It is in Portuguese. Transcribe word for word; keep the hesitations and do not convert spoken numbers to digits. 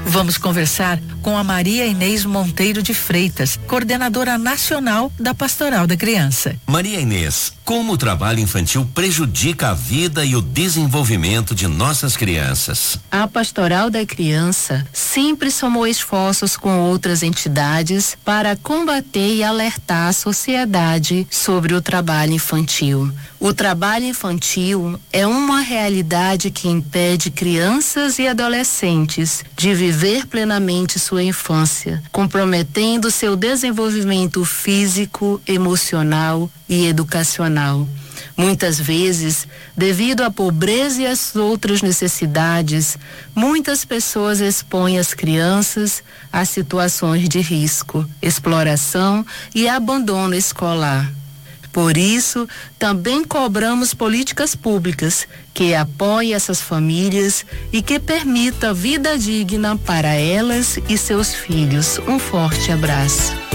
Vamos conversar com a Maria Inês Monteiro de Freitas, coordenadora nacional da Pastoral da Criança. Maria Inês, como o trabalho infantil prejudica a vida e o desenvolvimento de nossas crianças? A Pastoral da Criança sempre somou esforços com outras entidades para combater e alertar a sociedade sobre o trabalho infantil. O trabalho infantil é uma realidade que impede crianças e adolescentes de viver plenamente sua infância, comprometendo seu desenvolvimento físico, emocional e educacional. Muitas vezes, devido à pobreza e às outras necessidades, muitas pessoas expõem as crianças a situações de risco, exploração e abandono escolar. Por isso, também cobramos políticas públicas que apoiem essas famílias e que permitam vida digna para elas e seus filhos. Um forte abraço.